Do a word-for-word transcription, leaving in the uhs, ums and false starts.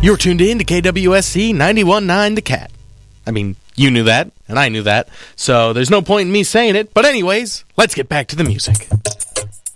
You're tuned in to K W S C ninety-one point nine The Cat. I mean, you knew that, and I knew that, so there's no point in me saying it. But anyways, let's get back to the music.